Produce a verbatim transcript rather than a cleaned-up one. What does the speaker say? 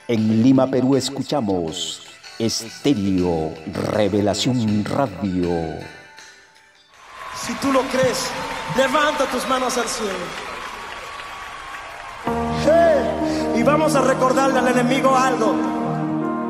En Lima, Perú, escuchamos Estéreo Revelación Radio. Si tú lo crees, levanta tus manos al cielo. Hey, y vamos a recordarle al enemigo algo.